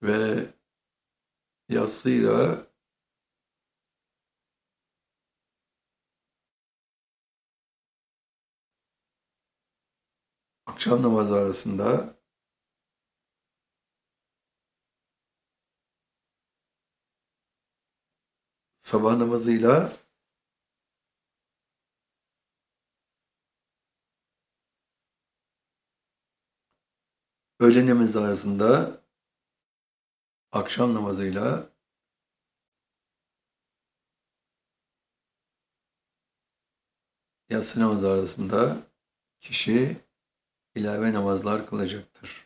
ve yatsıyla akşam namazı arasında sabah namazıyla öğle namazı arasında akşam namazıyla yatsı namazı arasında kişi ilave namazlar kılacaktır.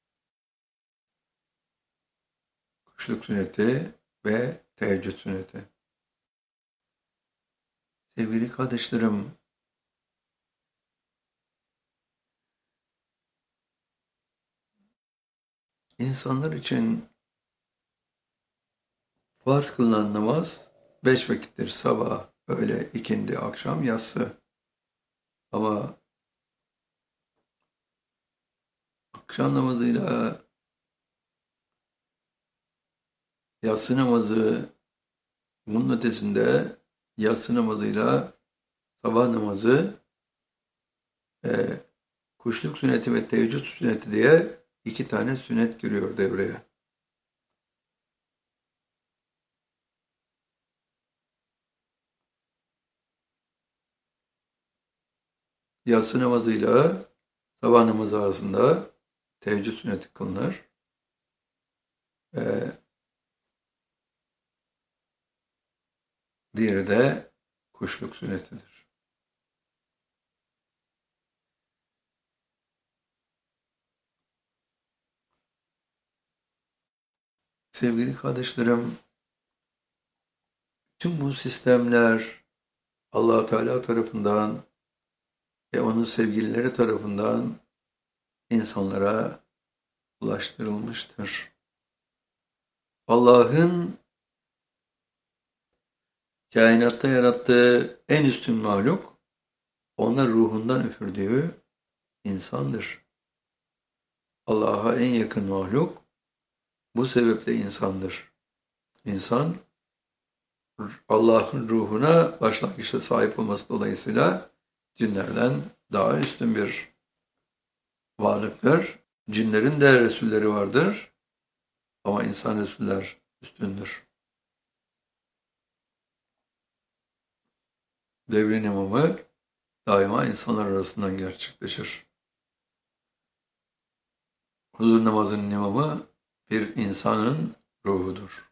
Kuşluk sünneti ve teheccüd sünneti. Sevgili kardeşlerim, insanlar için farz kılınan namaz 5 vakittir. Sabah, öğle, ikindi, akşam, yatsı. Ama akşam namazıyla yatsı namazı, bunun ötesinde yatsı namazıyla sabah namazı, e, kuşluk sünneti ve teheccüd sünneti diye 2 tane sünnet giriyor devreye. Yatsı namazıyla sabah namazı arasında teheccüd sünneti kılınır. E, Diğeri de kuşluk sünnetidir. Sevgili kardeşlerim, tüm bu sistemler Allah Teala tarafından ve onun sevgilileri tarafından insanlara ulaştırılmıştır. Allah'ın kainatta yarattığı en üstün mahluk, ona ruhundan üfürdüğü insandır. Allah'a en yakın mahluk bu sebeple insandır. İnsan, Allah'ın ruhuna başlangıçta sahip olması dolayısıyla cinlerden daha üstün bir varlıktır. Cinlerin de resulleri vardır ama insan resuller üstündür. Devrin imamı daima insanlar arasından gerçekleşir. Huzur namazının imamı bir insanın ruhudur.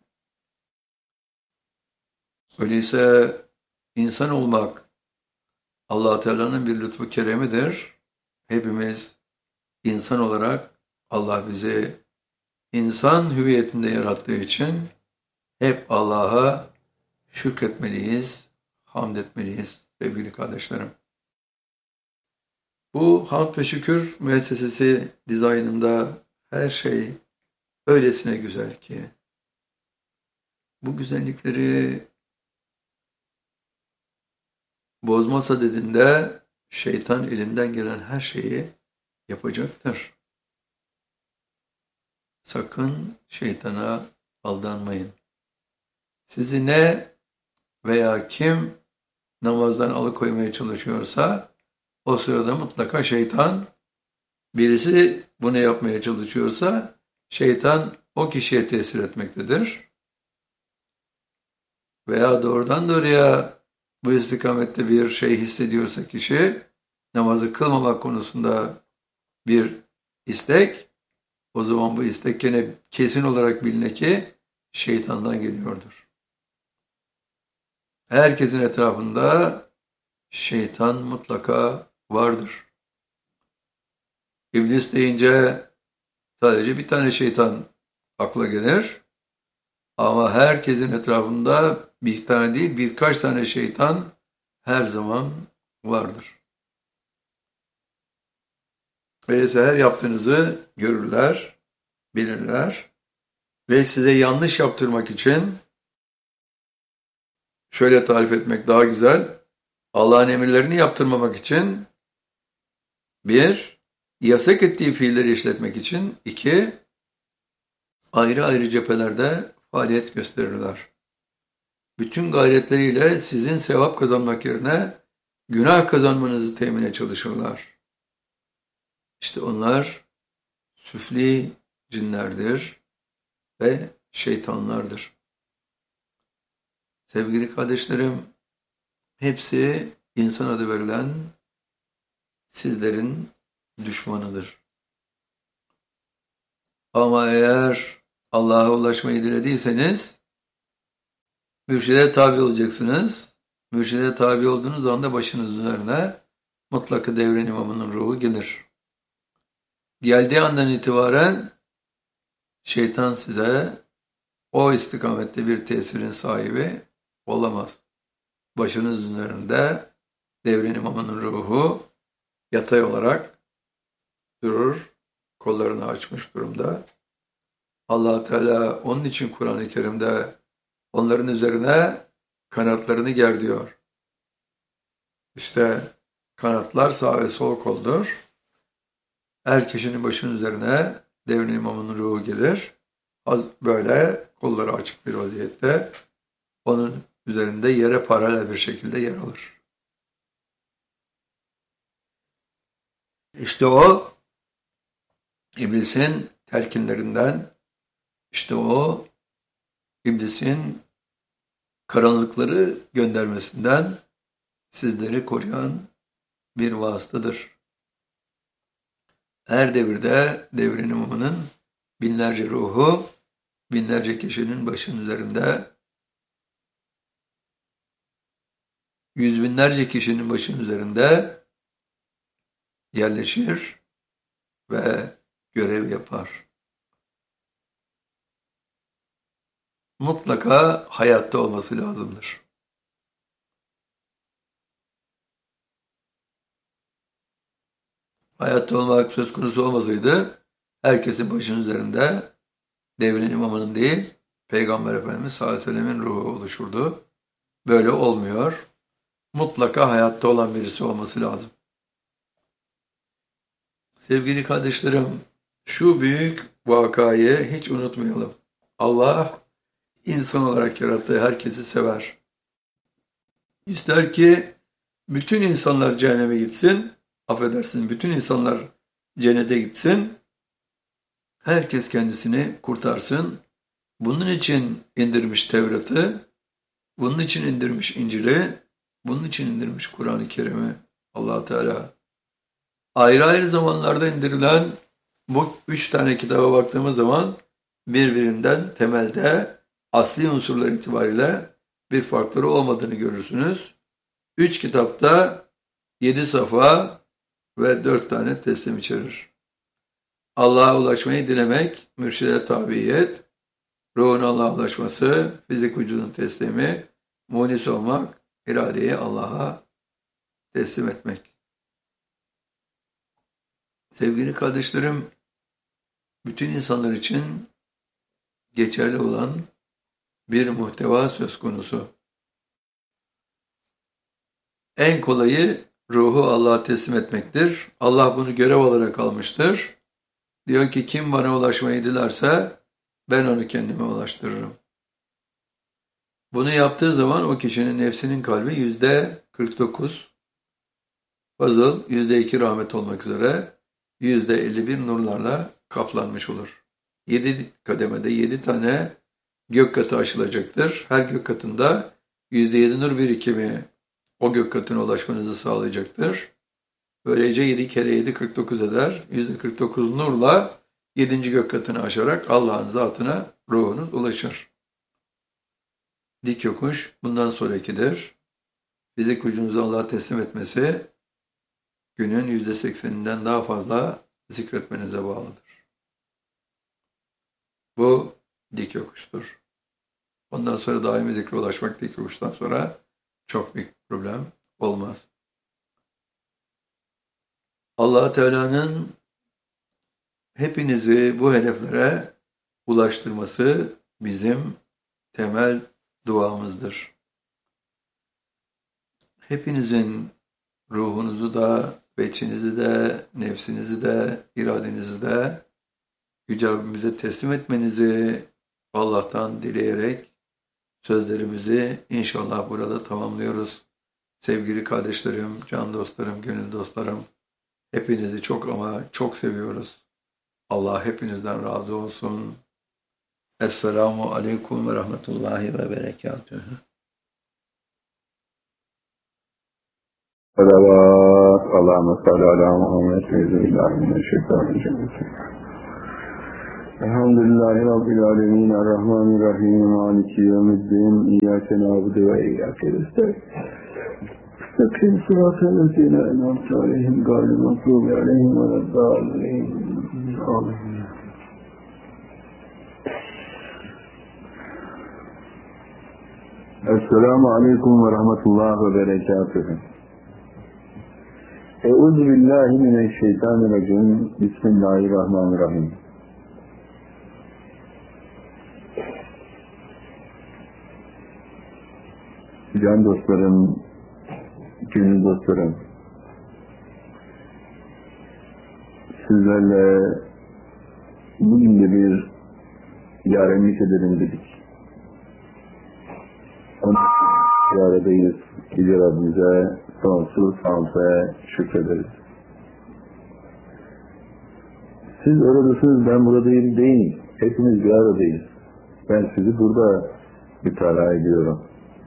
Öyleyse insan olmak Allah Teala'nın bir lütfu keremidir. Hepimiz insan olarak Allah bizi insan hüviyetinde yarattığı için hep Allah'a şükretmeliyiz, hamd etmeliyiz sevgili kardeşlerim. Bu hamd ve şükür müessesesi dizaynında her şey öylesine güzel ki bu güzellikleri bozmasa dediğinde şeytan elinden gelen her şeyi yapacaktır. Sakın şeytana aldanmayın. Sizi ne veya kim namazdan alıkoymaya çalışıyorsa o sırada mutlaka şeytan, birisi bunu yapmaya çalışıyorsa şeytan o kişiye tesir etmektedir. Veya doğrudan doğruya bu istikamette bir şey hissediyorsa kişi, namazı kılmamak konusunda bir istek, o zaman bu istek gene kesin olarak biline ki şeytandan geliyordur. Herkesin etrafında şeytan mutlaka vardır. İblis deyince sadece bir tane şeytan akla gelir. Ama herkesin etrafında bir tane değil birkaç tane şeytan her zaman vardır. Öyleyse her yaptığınızı görürler, bilirler ve size yanlış yaptırmak için şöyle tarif etmek daha güzel. Allah'ın emirlerini yaptırmamak için bir, yasak ettiği fiilleri işletmek için iki, ayrı ayrı cephelerde faaliyet gösterirler. Bütün gayretleriyle sizin sevap kazanmak yerine günah kazanmanızı temine çalışırlar. İşte onlar süfli cinlerdir ve şeytanlardır. Sevgili kardeşlerim, hepsi insan adı verilen sizlerin düşmanıdır. Ama eğer Allah'a ulaşmayı dilediyseniz mürşide tabi olacaksınız. Mürşide tabi olduğunuz anda başınız üzerine mutlaka devrin imamının ruhu gelir. Geldiği andan itibaren şeytan size o istikamette bir tesirin sahibi olamaz. Başınız üzerinde devrin imamının ruhu yatay olarak durur, kollarını açmış durumda. Allah Teala onun için Kur'an-ı Kerim'de onların üzerine kanatlarını ger diyor. İşte kanatlar sağ ve sol koldur. Her kişinin başının üzerine devrin imamının ruhu gelir. Böyle kolları açık bir vaziyette onun üzerinde yere paralel bir şekilde yer alır. İşte o iblisin telkinlerinden, işte o iblisin karanlıkları göndermesinden sizleri koruyan bir vasıtadır. Her devirde devrin imamının binlerce ruhu, binlerce kişinin başının üzerinde, yüz binlerce kişinin başının üzerinde yerleşir ve görev yapar. Mutlaka hayatta olması lazımdır. Hayatta olmak söz konusu olmasaydı herkesin başının üzerinde devrin imamının değil, Peygamber Efendimiz sallallahu aleyhi ve sellemin ruhu oluşurdu. Böyle olmuyor. Mutlaka hayatta olan birisi olması lazım. Sevgili kardeşlerim, şu büyük vakayı hiç unutmayalım. Allah insan olarak yarattığı herkesi sever. İster ki bütün insanlar cehenneme gitsin, affedersin, bütün insanlar cennete gitsin, herkes kendisini kurtarsın. Bunun için indirmiş Tevrat'ı, bunun için indirmiş İncil'i, bunun için indirmiş Kur'an-ı Kerim'i Allah Teala. Ayrı ayrı zamanlarda indirilen bu 3 tane kitaba baktığımız zaman birbirinden temelde asli unsurlar itibariyle bir farkları olmadığını görürsünüz. 3 kitapta 7 safa ve 4 tane teslim içerir. Allah'a ulaşmayı dilemek, mürşide tabiyet, ruhun Allah'a ulaşması, fizik vücudun teslimi, munis olmak, iradeyi Allah'a teslim etmek. Sevgili kardeşlerim, bütün insanlar için geçerli olan bir muhteva söz konusu. En kolayı ruhu Allah'a teslim etmektir. Allah bunu görev olarak almıştır. Diyor ki kim bana ulaşmayı dilerse ben onu kendime ulaştırırım. Bunu yaptığı zaman o kişinin nefsinin kalbi %49 fazıl, %2 rahmet olmak üzere %51 nurlarla kaplanmış olur. 7 kademede 7 tane gök katı aşılacaktır. Her gök katında %7 nur birikimi o gök katına ulaşmanızı sağlayacaktır. Böylece 7 kere 7 49 eder. %49 nurla 7. gök katını aşarak Allah'ın zatına ruhunuz ulaşır. Dik yokuş bundan sonrakidir. Fizik vücudunuzu Allah'a teslim etmesi günün %80'inden daha fazla zikretmenize bağlıdır. Bu dik yokuştur. Ondan sonra daimi zikre ulaşmak dik yokuştan sonra çok büyük problem olmaz. Allah Teala'nın hepinizi bu hedeflere ulaştırması bizim temel duamızdır. Hepinizin ruhunuzu da, beçinizi de, nefsinizi de, iradenizi de Yüce Rabbimize teslim etmenizi Allah'tan dileyerek sözlerimizi inşallah burada tamamlıyoruz. Sevgili kardeşlerim, can dostlarım, gönül dostlarım, hepinizi çok ama çok seviyoruz. Allah hepinizden razı olsun. Esselamu aleyküm ve rahmetullahi ve berekatühü. Salavat, Allahümme salli ala Muhammed ve Euzubillahimineşşeytanirracim. Elhamdülillahi Rabbil alemin, Errahmanirrahim, Maliki yevmiddin, İyyâke na'budu ve İyyâke nestaîn. İstakîm sıratal lezîne en'amte aleyhim gayril mağdûbi aleyhim veleddâllîn. Amin. Esselamu aleyküm ve rahmetullah ve berekatühü. Euzubillahimineşşeytanirracim. Bismillahirrahmanirrahim. Can dostlarım, gönül dostlarım, sizlerle bugün de bir yarenlik edelim dedik. Onun bir aradayız. Yüce Rabbimize sonsuz hamd ve şükrederiz. Siz oradasınız, ben buradayım değil. Hepimiz bir aradayız. Ben sizi burada mütalaa ediyorum.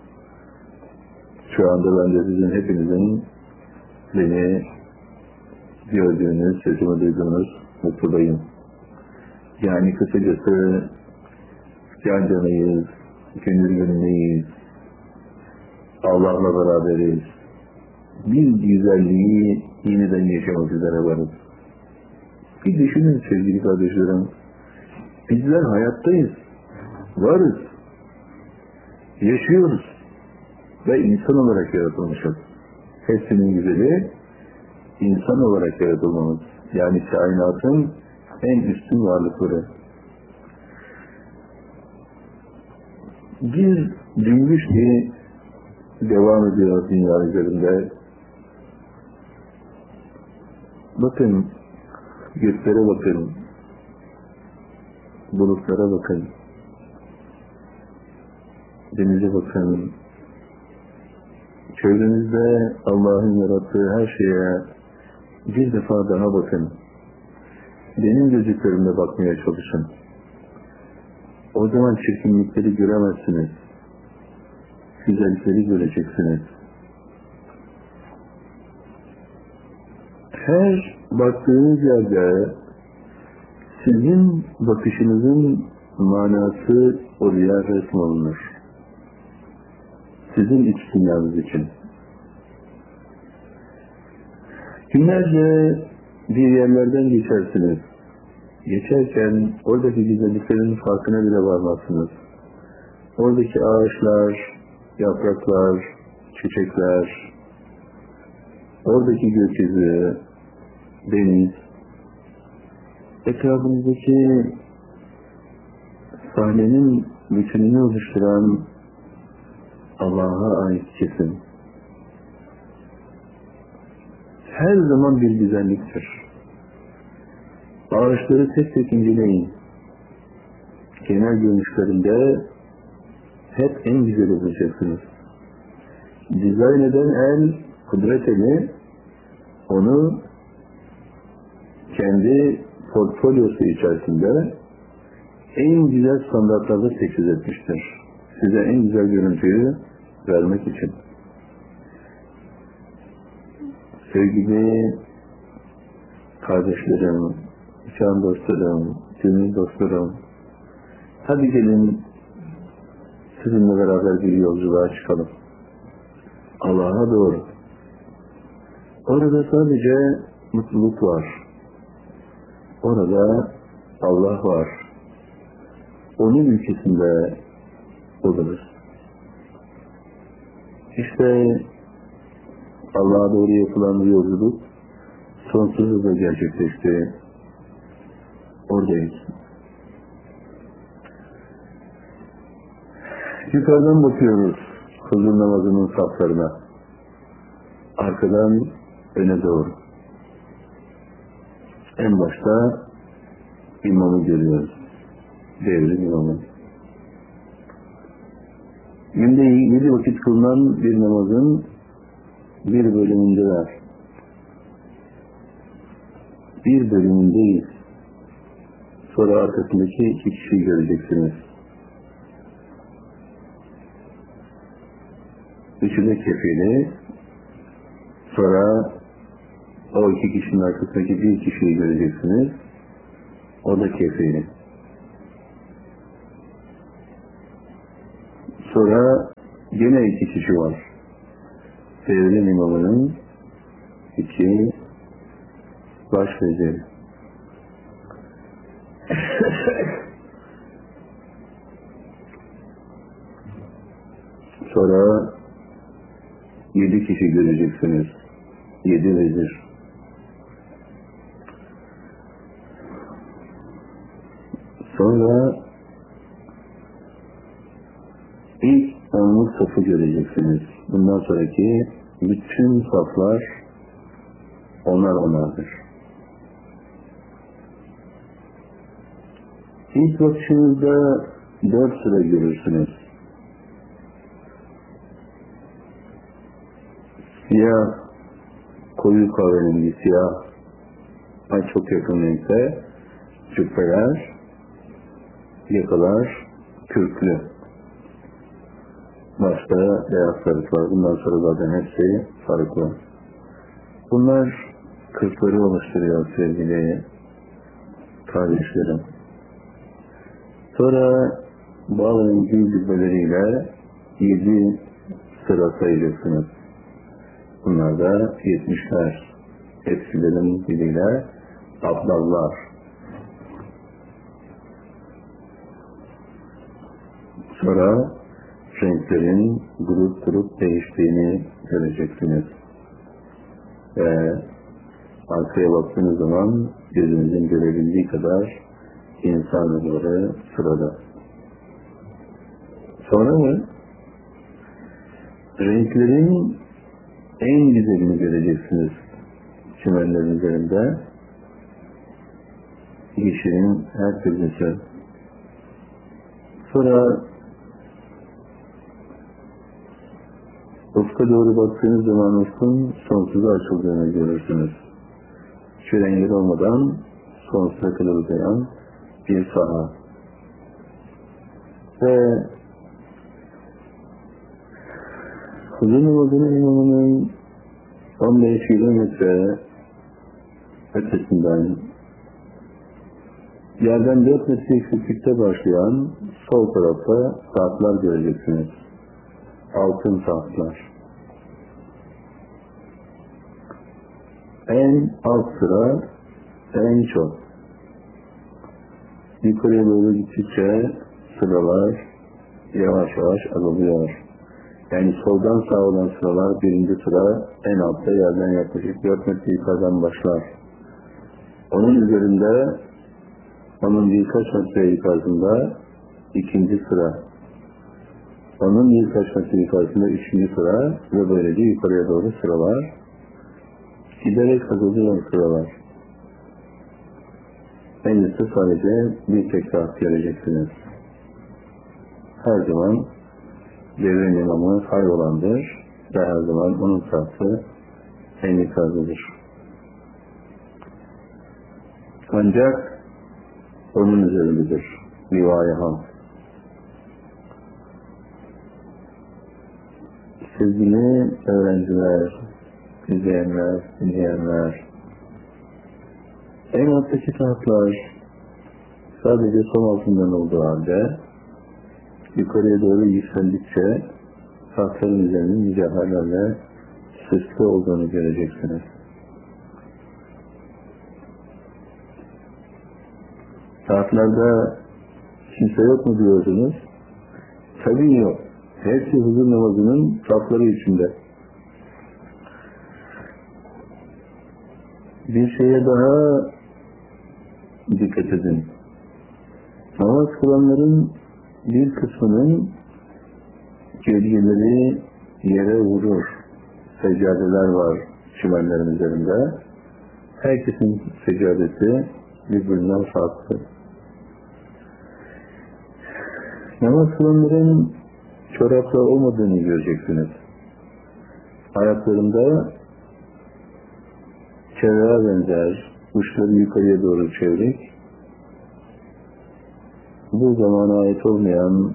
Şu anda ben de sizin hepinizin beni gördüğünüz, sesimi duyduğunuz mutludayım. Yani kısacası can canıyız, gönül gönüldeyiz, Allah'la beraberiz. Bir güzelliği yeniden yaşamak üzere varız. Bir düşünün sevgili kardeşlerim, bizler hayattayız, varız, yaşıyoruz ve insan olarak yaratılmışız. Hepsinin güzeli insan olarak yaratılmamız. Yani kainatın en üstün varlıkları. Bir cümbüş ki devam ediyor dünya üzerinde. Bakın, göklere bakın, bulutlara bakın, denize bakın, çevrenizde Allah'ın yarattığı her şeye bir defa daha bakın. Benim gözlüklerimle bakmaya çalışın. O zaman çirkinlikleri göremezsiniz. Güzellikleri göreceksiniz. Her baktığınız yerde sizin bakışınızın manası oraya resmolunur. Sizin iç dünyanız için. Günlerce bir yerlerden geçersiniz. Geçerken oradaki güzelliklerin farkına bile varmazsınız. Oradaki ağaçlar, yapraklar, çiçekler, oradaki gökyüzü, deniz, etrafınızdaki sahnenin bütününü oluşturan Allah'a ait kesim. Her zaman bir güzelliktir. Ağaçları tek tek inceleyin. Genel görünüşlerinde hep en güzel olacaksınız. Dizayn eden el, kudret eli, onu kendi portfolyosu içerisinde en güzel standartlarda teşhis etmiştir. Size en güzel görüntüyü vermek için. Sevgili kardeşlerim, can dostlarım, gönül dostlarım, hadi gelin sizinle beraber bir yolculuğa çıkalım. Allah'a doğru. Orada sadece mutluluk var. Orada Allah var. Onun ülkesinde oluruz. İşte Allah'a doğru yapılan bir yolculuk sonsuz hızla gerçekleşti. Oradayız. Yukarıdan bakıyoruz huzur namazının saflarına. Arkadan öne doğru. En başta imamı görüyoruz. Devrin imamı. Günde 7 vakit kılınan bir namazın bir bölümündeler. Bir bölümündeyiz. Sonra arkasındaki 2 kişiyi göreceksiniz. Üçü de kefili. Sonra o 2 kişinin arkasındaki 1 kişiyi göreceksiniz. O da kefili. Sonra gene 2 kişi var. Devrin imamının 2 baş veziri. Sonra 7 kişi göreceksiniz. 7 vezir. Sonra ilk 10'luk safı göreceksiniz. Bundan sonraki bütün saflar onlardır. İlk bakışınızda 4 sıra görürsünüz. Siyah, koyu kahverengi siyah, çok yakın renkte cübbeler, yakalar, kürklü. Başta beyaz sarıklar, bundan sonra zaten hepsi sarıklı. Bunlar kırkları oluşturuyor sevgili kardeşlerim. Sonra bağlanın gül cübbeleriyle 7 sıra sayıyorsunuz. Bunlar da 70'ler. Hepsilerin diliyle abdallar. Sonra renklerin grup grup değiştiğini göreceksiniz. Ve arkaya baktığınız zaman gözünüzün görebildiği kadar insanları sırada. Sonra mı? Renklerin en güzelini göreceksiniz çimenlerin üzerinde. Yeşilin her türlüsü. Sonra ufka doğru baktığınız zaman ufkun sonsuza açıldığını görürsünüz. Şu renkler olmadan sonsuza kadar uzayan bir saha. Ve huzur namazının imamının 15 kilometre ötesinden yerden 4 metre yükseklikte başlayan sol tarafta saatler göreceksiniz. Altın saatler. En alt sıra en çok. Yukarıya doğru gittikçe sıralar yavaş yavaş azalıyor. Yani soldan sağa olan sıralar birinci sıra en altta yerden yaklaşık 4 metre yukarıdan başlar. Onun üzerinde, onun birkaç metre yukarısında ikinci sıra. Onun birkaç metre yukarısında üçüncü sıra ve böylece yukarıya doğru sıralar. Giderek azalıyor sıralar. En üstte sadece bir tek saat göreceksiniz. Her zaman devrin imamı hayrolandır ve her zaman onun saati en yukarıdadır. Ancak onun üzerindedir. Rivayet ham. Sevgili öğrenciler, izleyenler, dinleyenler, en alttaki tahtlar sadece son altından olduğu halde yukarıya doğru yükseldikçe tahtların üzerinin mücevherlerle süslü olduğunu göreceksiniz. Tahtlarda kimse yok mu diyordunuz? Tabii yok. Hepsi huzur namazının safları içinde. Bir şeye daha dikkat edin. Namaz kılanların bir kısmının gölgeleri yere vurur. Seccadeler var çimenlerin üzerinde. Herkesin seccadesi birbirinden farklı. Namaz kılanların çoraplar olmadığını göreceksiniz. Ayaklarında çevreğe benzer, uçları yukarıya doğru çevirerek, bu zamana ait olmayan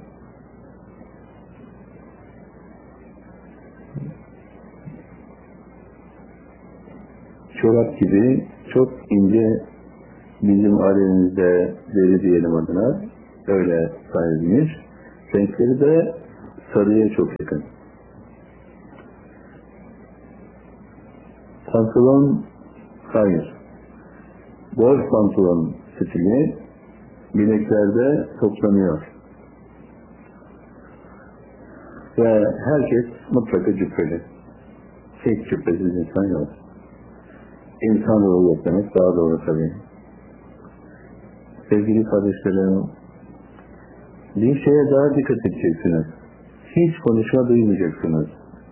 çorap gibi çok ince, bizim alemimizde deri diyelim adına, öyle sahibimiz. Renkleri de sarıya çok yakın. Pantolon, hayır. Golf pantolon stili bileklerde toplanıyor. Ve herkes mutlaka cübbeli. Tek cübbesiz insan yok. İnsan ruhu demek daha doğru tabii. Sevgili kardeşlerim, bir şeye daha dikkat edeceksiniz. Hiç konuşma duymayacaksınız.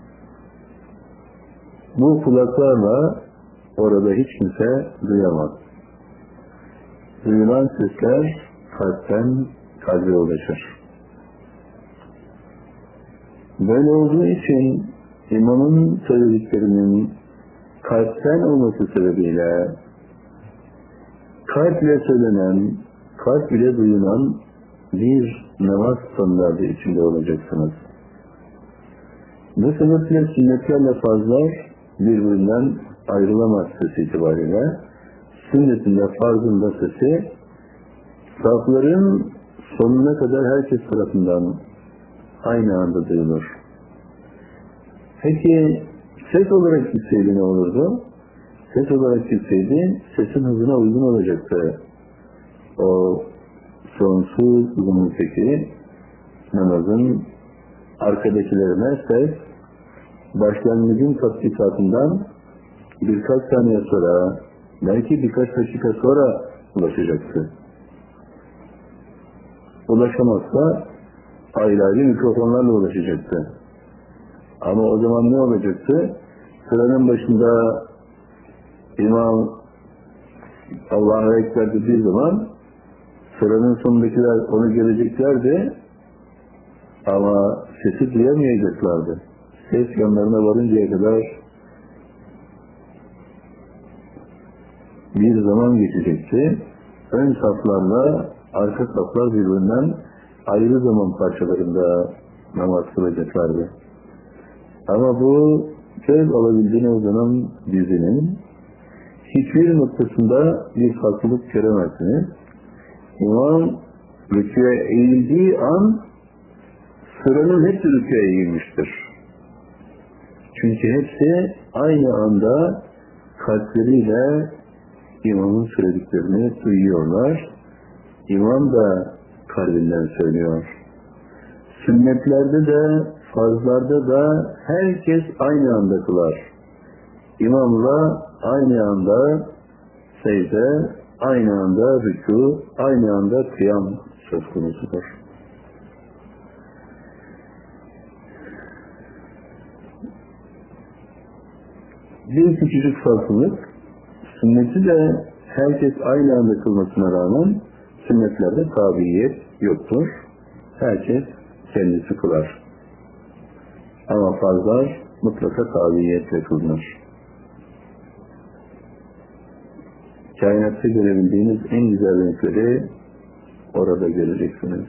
Bu kulaklarla orada hiç kimse duyamaz. Duyulan sesler kalpten kalbe ulaşır. Böyle olduğu için imamın söylediklerinin kalpten olması sebebiyle kalp ile söylenen, kalp ile duyulan bir namaz standardı içinde olacaksınız. Bu sebeple sünnetlerle farzlar birbirinden ayrılamaz ses itibariyle. Sünnetinde, farzında sesi safların sonuna kadar herkes tarafından aynı anda duyulur. Peki ses olarak gitseydi ne olurdu? Ses olarak gitseydi sesin hızına uygun olacaktı. O sonsuz uzunluktaki namazın arkadakilerine ses başlangıcın tatbikatından birkaç saniye sonra, belki birkaç dakika sonra ulaşacaktı. Ulaşamazsa ayrı ayrı mikrofonlarla ulaşacaktı. Ama o zaman ne olacaktı? Sıranın başında İmam Allahu Ekber dediği zaman sıranın sonundakiler onu göreceklerdi ama sesi duyamayacaklardı. Ses yanlarına varıncaya kadar bir zaman geçecekti. Ön saflarla arka saflar birbirinden ayrı zaman parçalarında namaz kılacaklardı. Ama bu göz alabildiğine uzanan dizinin hiçbir noktasında bir farklılık göremezsiniz. İmam rükûya eğildiği an sıranın hepsi rükûya eğilmiştir. Çünkü hepsi aynı anda kalpleriyle imamın söylediklerini duyuyorlar. İmam da kalbinden söylüyor. Sünnetlerde de, farzlarda da herkes aynı anda kılar. İmamla aynı anda secde, aynı anda rükû, aynı anda kıyam söz konusudur. Bir küçücük farklılık, sünneti de herkes aynı anda kılmasına rağmen sünnetlerde tabiyet yoktur. Herkes kendisi kılar. Ama farzlar mutlaka tabiyetle kılınır. Kainatta görebildiğiniz en güzel renkleri orada göreceksiniz.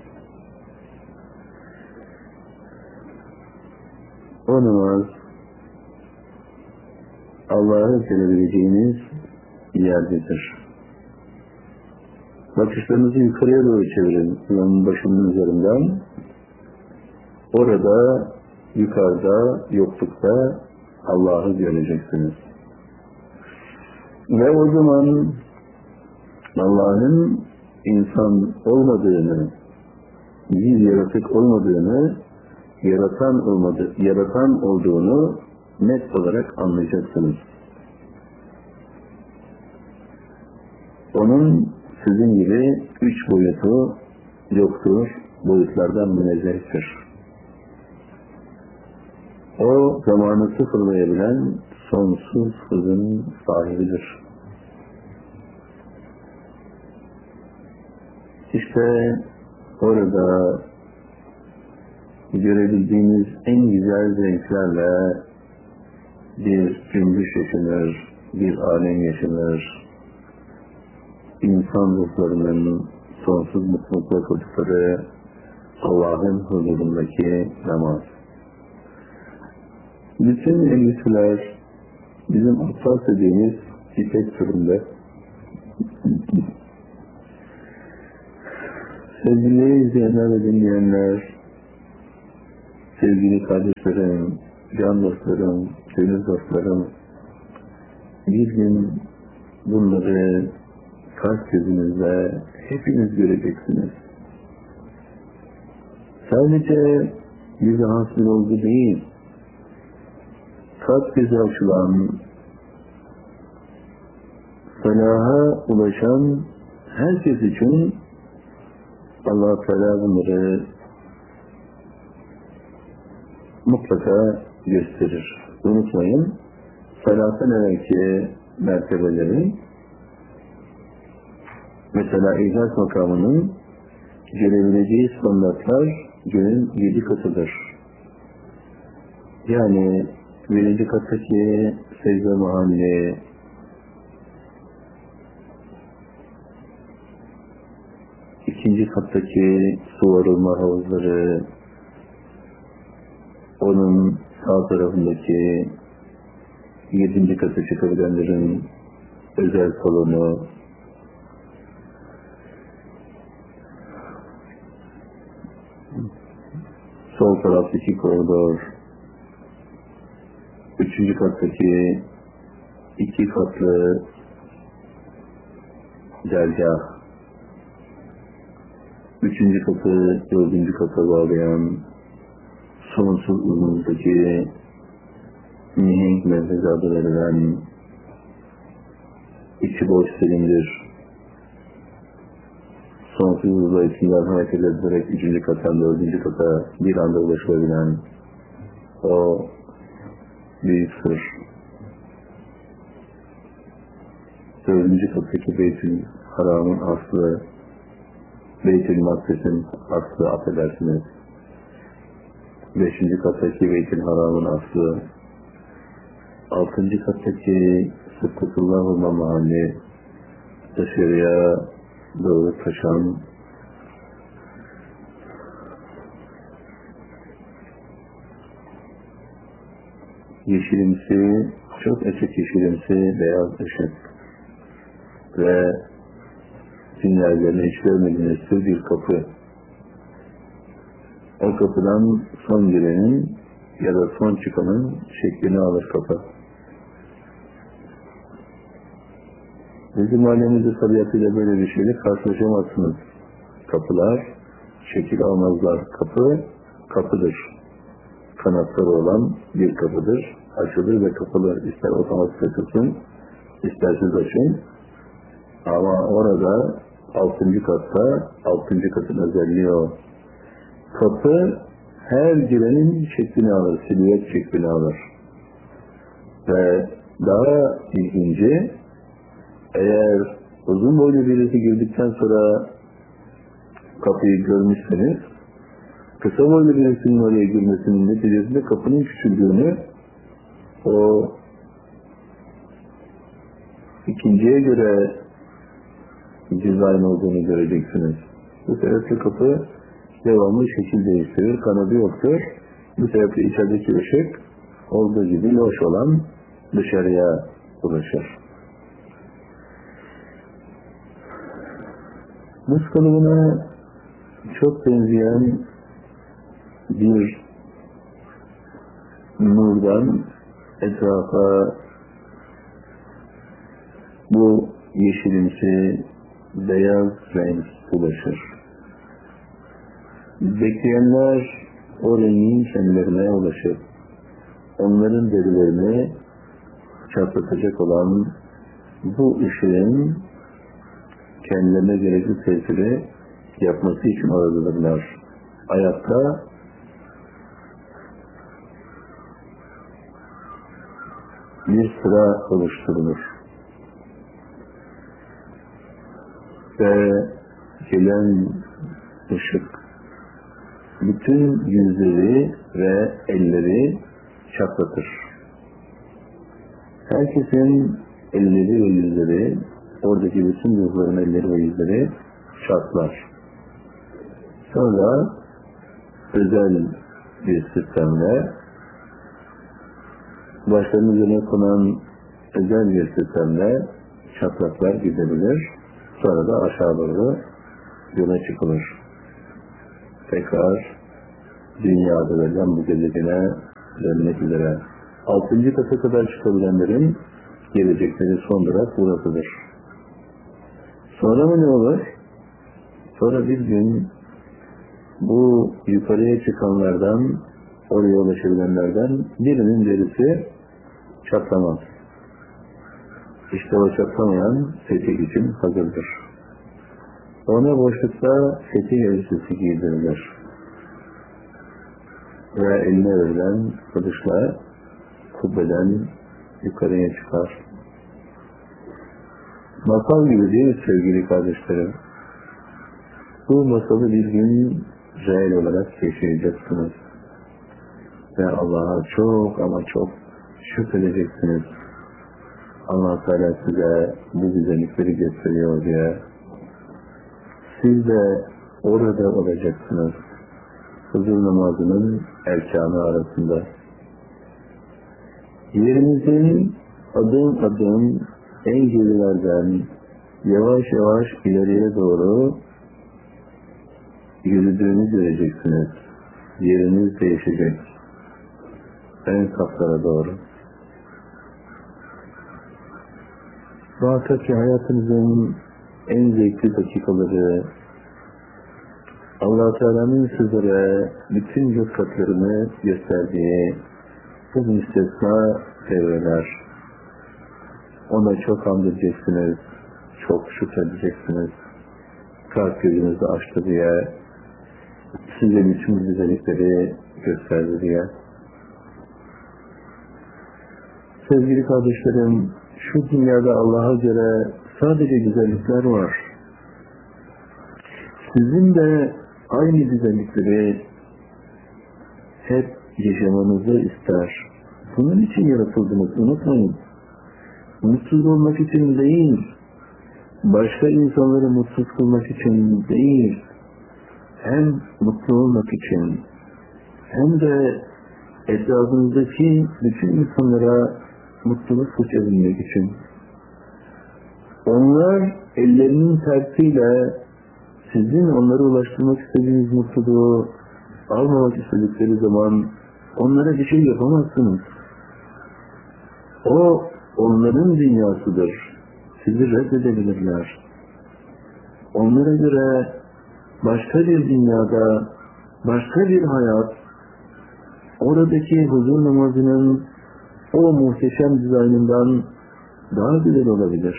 O namaz Allah'ı görebileceğiniz yerdedir. Bakışlarınızı yukarıya doğru çevirin, yanın başının üzerinden. Orada, yukarıda, yoklukta Allah'ı göreceksiniz. Ve o zaman Allah'ın insan olmadığını, bir yaratık olmadığını, yaratan olduğunu net olarak anlayacaksınız. Onun sizin gibi 3 boyutu yoktur, boyutlardan münezzehtir. O zamanı sıfırlayabilen sonsuz hızın sahibidir. İşte orada görebildiğiniz en güzel renklerle bir cümbüş yaşanır, bir alem yaşanır. İnsan ruhlarının sonsuz mutlulukla kurdukları Allah'ın huzurundaki namaz. Bütün elbiseler bizim atlas dediğimiz ipek türünde. Sevgili izleyenler ve dinleyenler, sevgili kardeşlerim, can dostlarım, gönül dostlarım, bir gün bunları kalp gözünüzle hepiniz göreceksiniz. Sadece bize hasıl oldu değil, kalp göze açılan, felaha ulaşan herkes için Allah-u Teala bunları mutlaka gösterir. Unutmayın, salatın evvelki mertebeleri, mesela ihlas makamının görebileceği standartlar günün 7 katıdır. Yani 1. kattaki secde mahalli, 2. kattaki su arılma havuzları, onun sağ tarafındaki 7. kata çıkabilenlerin özel salonu, sol taraftaki koridor, 3. kattaki 2 katlı dergah, 3. katı 4. kata bağlayan sonsuz uzunluktaki mihenk mevzede adı verilen içi boş silindir, sonsuz hızla içinden hareket ederek 3. kattan 4. kata bir anda ulaşılabilen o büyük sır. 4. kattaki Beytül Haram'ın aslı, Beytül Makdes'in aslı, affedersiniz. 5. kattaki Beytül Haram'ın aslı, 6. kattaki Sıdkıtullah'ın mahalli, dışarıya doğru taşan yeşilimsi, çok açık yeşilimsi beyaz ışık ve dünyayla hiç görmediğiniz bir kapı. O kapıdan son girenin ya da son çıkanın şeklini alır kapı. Bizim alemimizde tabiatıyla böyle bir şeyle karşılaşamazsınız. Kapılar şekil almazlar. Kapı, kapıdır. Kanatları olan bir kapıdır. Açılır ve kapılır. İster otomatik açılsın, istersiz açın. Ama orada 6. katta, 6. katın özelliği o. Kapı her girenin şeklini alır, silüet şeklini alır. Ve daha ilginci, eğer uzun boylu birisi girdikten sonra kapıyı görmüşseniz, kısa boylu birisinin oraya girmesinin neticesinde kapının küçüldüğünü, o ikinciye göre dizayn olduğunu göreceksiniz. Bu sebeple kapı devamlı şekil değiştirir, kanadı yoktur. Bu sebeple içerideki ışık olduğu gibi loş olan dışarıya ulaşır. Buz kalıbına çok benzeyen bir nurdan etrafa bu yeşilimsi beyaz renk ulaşır. Bekleyenler o rengin kendilerine ulaşır. Onların derilerini çatlatacak olan bu ışığın kendilerine gerekli tesiri yapması için aradırlar. Ayakta bir sıra oluşturulur. Ve gelen ışık bütün yüzleri ve elleri çatlatır. Herkesin elleri ve yüzleri, oradaki bütün ruhların elleri ve yüzleri çatlar. Sonra özel bir sistemle başlarının üzerine konan özel bir sistemle çatlaklar gidebilir. Sonra da aşağı doğru yola çıkılır. Tekrar dünyada verilen bu gezegene dönmek üzere. 6. kata kadar çıkabilenlerin gelecekleri son durak burasıdır. Sonra mı ne olur? Sonra bir gün bu yukarıya çıkanlardan, oraya ulaşabilenlerden birinin derisi çatlamaz. İşte o çatlamayan fetih için hazırdır. Ona boşlukta fetih elbisesi giydirilir. Ve eline verilen kılıçla kubbeden yukarıya çıkar. Masal gibi değil sevgili kardeşlerim. Bu masalı bir gün reel olarak yaşayacaksınız. Ve Allah'a çok ama çok şükredeceksiniz. Allah Teala size bu güzellikleri gösteriyor diye. Siz de orada olacaksınız. Huzur namazının erkanı arasında. Yerimizin adım adım en gerilerden yavaş yavaş ileriye doğru yürüdüğünü göreceksiniz. Yeriniz değişecek. En saflara doğru. Muhakkak ki hayatınızın en zevkli dakikaları Allah-u Teala'nın sizlere bütün lütfatlarını gösterdiği bu müstesna devreler. Ona çok hamd edeceksiniz, çok şükredeceksiniz. Kalp gözünüzü açtı diye, size bütün güzellikleri gösterdi diye. Sevgili kardeşlerim, şu dünyada Allah'a göre sadece güzellikler var. Sizin de aynı güzellikleri hep yaşamanızı ister. Bunun için yaratıldınız, unutmayın. Mutsuz olmak için değil, başka insanları mutsuz kılmak için değil, hem mutlu olmak için, hem de etrafınızdaki bütün insanlara mutluluk sıçrayabilmek için. Onlar ellerinin tersiyle sizin onlara ulaştırmak istediğiniz mutluluğu almamak istedikleri zaman onlara bir şey yapamazsınız. O onların dünyasıdır. Sizi reddedebilirler. Onlara göre başka bir dünyada, başka bir hayat, oradaki huzur namazının o muhteşem dizaynından daha güzel olabilir.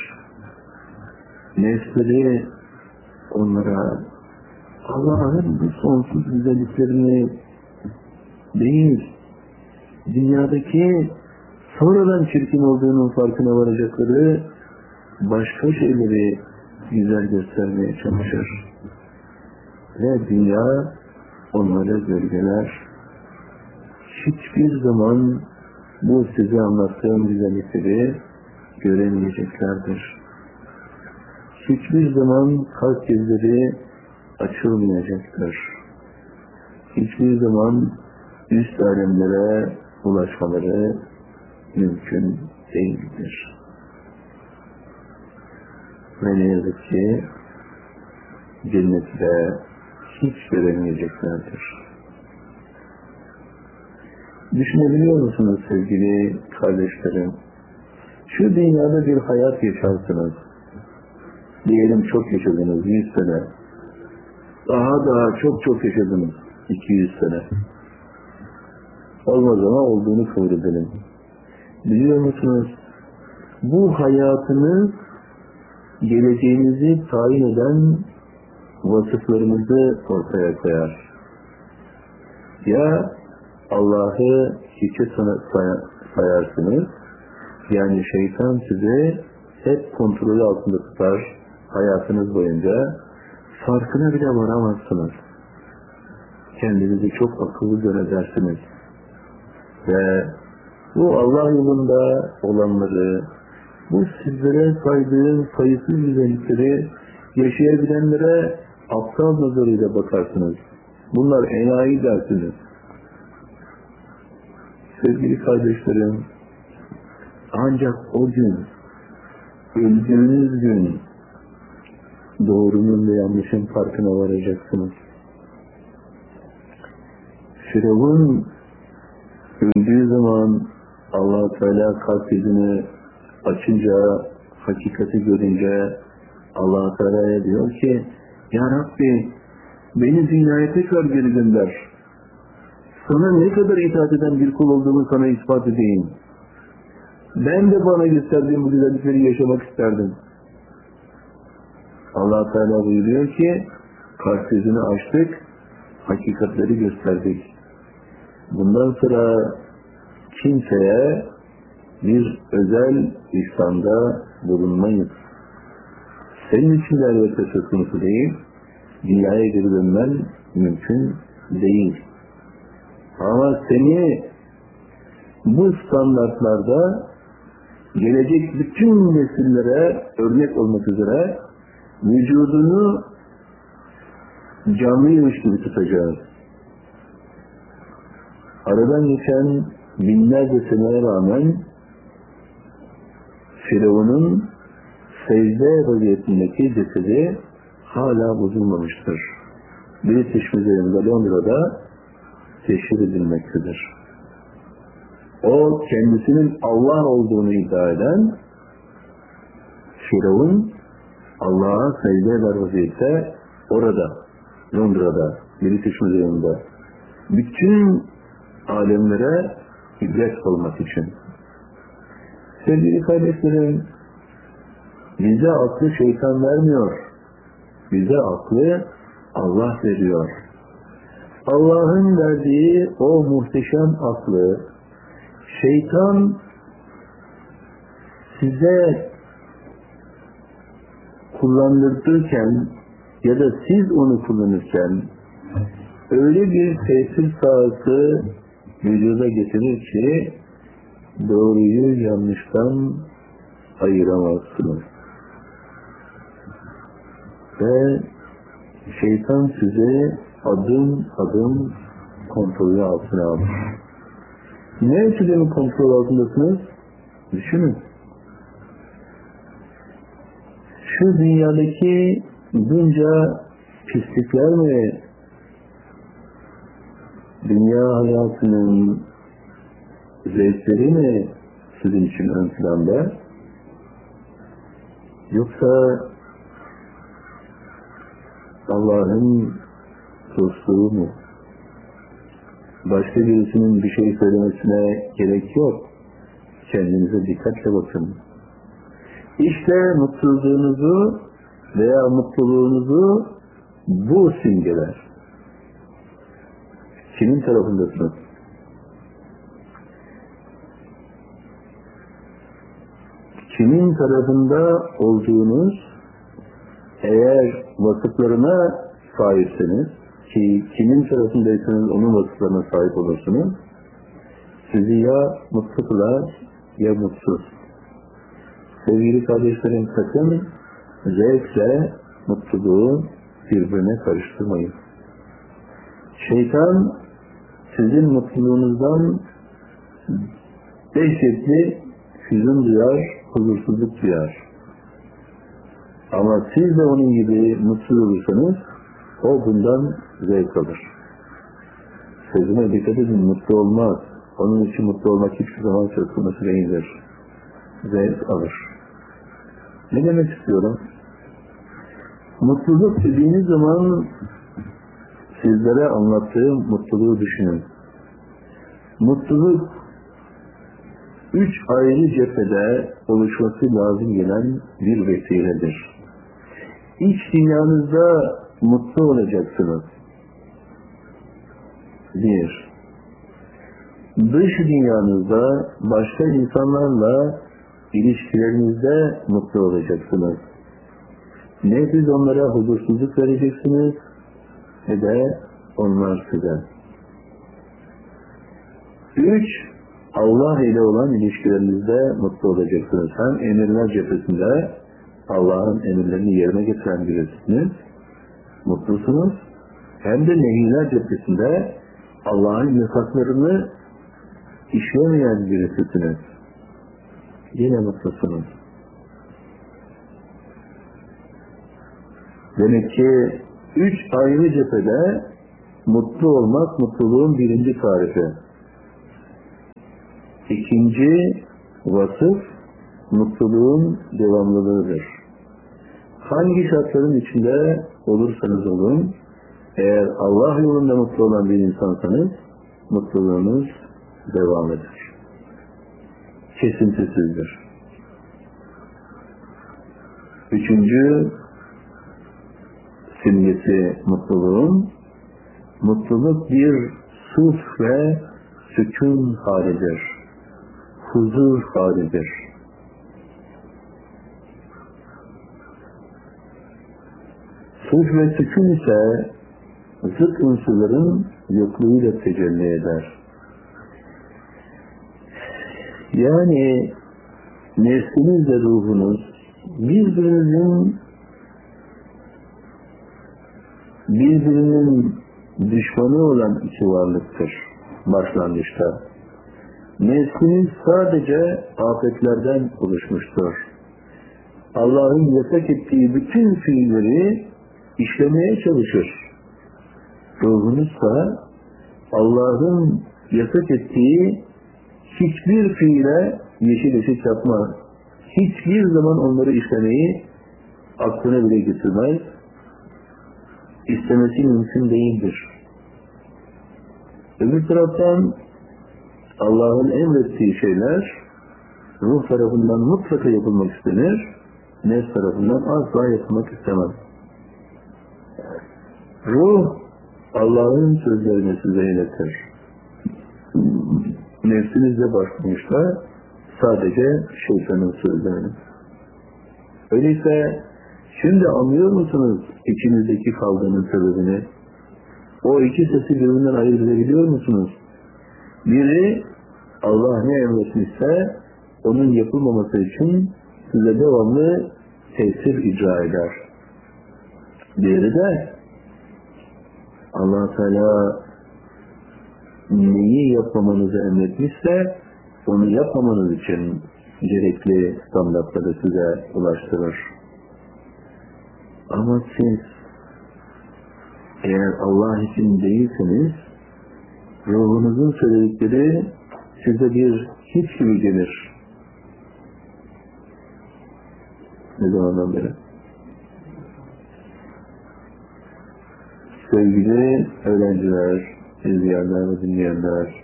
Nefsleri onlara Allah'ın bu sonsuz güzelliklerini değil, dünyadaki sonradan çirkin olduğunun farkına varacakları başka şeyleri güzel göstermeye çalışır. Ve dünya onlara gölgeler. Hiçbir zaman bu size anlattığım güzellikleri göremeyeceklerdir. Hiçbir zaman kalp gözleri açılmayacaktır. Hiçbir zaman üst alemlere ulaşmaları mümkün değildir. Ve ne yazık ki cenneti de hiç göremeyeceklerdir. Düşünebiliyor musunuz sevgili kardeşlerim? Şu dünyada bir hayat yaşarsınız. Diyelim çok yaşadınız 100 sene. Daha çok yaşadınız 200 sene. Olmaz ama olduğunu kabul edelim. Biliyor musunuz? Bu hayatınız geleceğinizi tayin eden vasıflarınızı ortaya koyar. Ya Allah'ı hiçe sayarsınız, yani şeytan sizi hep kontrolü altında tutar hayatınız boyunca, farkına bile varamazsınız. kendinizi çok akıllı zannedersiniz. Ve bu Allah yolunda olanları, bu sizlere saydığım sayısız güzellikleri yaşayabilenlere aptal nazarıyla bakarsınız. Bunlar enayi dersiniz. Sevgili kardeşlerim, ancak o gün, öldüğünüz gün doğrunun ve yanlışın farkına varacaksınız. Firavun öldüğü zaman Allah-u Teala kalp yüzünü açınca, hakikati görünce Allah-u Teala'ya diyor ki, Ya Rabbi, beni dünyaya tekrar geri gönder. Sana ne kadar itaat eden bir kul olduğumu sana ispat edeyim. Ben de bana gösterdiğim bu güzellikleri yaşamak isterdim. Allah-u Teala buyuruyor ki, kalp yüzünü açtık, hakikatleri gösterdik. Bundan sonra kimseye bir özel ihsanda bulunmayız. Senin için de elbette söz konusu değil, dünyaya geri dönmen mümkün değil. Ama seni bu standartlarda gelecek bütün nesillere örnek olmak üzere vücudunu canlıymış gibi tutacağız. Aradan geçen binlerce seneye rağmen Firavun'un secde vaziyetindeki cesedi hala bozulmamıştır. British Müzesi'nde Londra'da teşhir edilmektedir. O kendisinin Allah olduğunu iddia eden Firavun Allah'a secde eder vaziyette orada, Londra'da, British Müzesi'nde bütün alemlere ibret olmak için. Sevgili kardeşlerim, bize aklı şeytan vermiyor. Bize aklı Allah veriyor. Allah'ın verdiği o muhteşem aklı şeytan size kullandırırken ya da siz onu kullanırken öyle bir tesir sahası vücuda getirir ki doğruyu yanlıştan ayıramazsınız. Ve şeytan sizi adım adım kontrolü altına alır. Ne ölçüde kontrol altındasınız? Düşünün. Şu dünyadaki bunca pislikler mi dünya hayatının zevkleri mi sizin için ön planda? Yoksa Allah'ın dostluğu mu? Başka birisinin bir şey söylemesine gerek yok. Kendinize dikkatle bakın. İşte mutsuzluğunuzu veya mutluluğunuzu bu simgeler. Kimin tarafındasınız? Kimin tarafında olduğunuz, eğer vasıflarına sahipseniz, ki kimin tarafındaysanız onun vasıflarına sahip olursunuz, sizi ya mutlu kılar ya mutsuz. Sevgili kardeşlerim, sakın zevkle mutluluğu birbirine karıştırmayın. Şeytan sizin mutluluğunuzdan dehşetli hüzün duyar, huzursuzluk duyar. Ama siz de onun gibi mutsuz olursanız o bundan zevk alır. Sözüme dikkat edin, mutlu olmaz. Onun için mutlu olmak hiçbir zaman söz konusu değildir. Zevk alır. Ne demek istiyorum? Mutluluk dediğiniz zaman sizlere anlattığım mutluluğu düşünün. Mutluluk 3 ayrı cephede oluşması lazım gelen bir vesiledir. İç dünyanızda mutlu olacaksınız. 1. Dış dünyanızda başka insanlarla ilişkilerinizde mutlu olacaksınız. Ne siz onlara huzursuzluk vereceksiniz ne de onlar size. 3. Allah ile olan ilişkilerinizde mutlu olacaksınız. Hem emirler cephesinde Allah'ın emirlerini yerine getiren birisiniz, mutlusunuz. Hem de nehirler cephesinde Allah'ın yasaklarını işlemeyen birisisiniz. Yine mutlusunuz. Demek ki 3 ayrı cephede mutlu olmak mutluluğun birinci tarifi. İkinci vasıf mutluluğun devamlılığıdır. Hangi şartların içinde olursanız olun, eğer Allah yolunda mutlu olan bir insansanız, mutluluğunuz devam eder. Kesintisizdir. Üçüncü simgesi mutluluğun, mutluluk bir sulh ve sükun halidir. Huzur halidir. Sulh ve sükun ise zıt unsurların yokluğuyla tecelli eder. Yani nefsinizle ruhunuz birbirinin düşmanı olan iki varlıktır başlangıçta. Nefsiniz sadece afetlerden oluşmuştur. Allah'ın yasak ettiği bütün fiilleri işlemeye çalışır. Ruhunuzsa Allah'ın yasak ettiği hiçbir fiile yeşil ışık yapmaz. Hiçbir zaman onları işlemeyi aklına bile getirmez. İstemesi mümkün değildir. Öbür taraftan Allah'ın emrettiği şeyler ruh tarafından mutlaka yapılmak istenir, nefs tarafından asla yapılmak istemez. Ruh Allah'ın sözlerini size iletir. Nefsinizle başlamışta sadece şeytanın sözlerini. Öyleyse şimdi anlıyor musunuz içinizdeki kavganın sebebini? O iki sesi birbirinden ayırt edebiliyor musunuz? Biri Allah ne emretmişse onun yapılmaması için size devamlı tesir icra eder. Diğeri de Allah Teala neyi yapmamanızı emretmişse onu yapmamanız için gerekli standartları size ulaştırır. Ama siz eğer Allah için değilseniz ruhunuzun söyledikleri size bir hiç gibi gelir. Ne zamandan beri? Sevgili öğrenciler, izleyenler ve dinleyenler,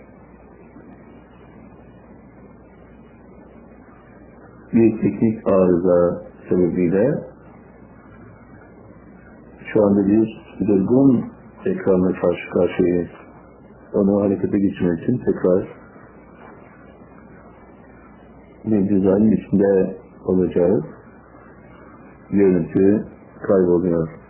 bir teknik arıza sebebiyle şu anda bir durgun ekranla karşı karşıyayız. Onu harekete geçirmek için tekrar bir dizaynın içinde olacağız. Görüntü kayboluyor.